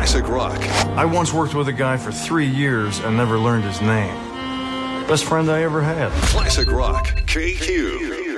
Classic rock. I once worked with a guy for 3 years and never learned his name. Best friend I ever had. Classic rock. KQ.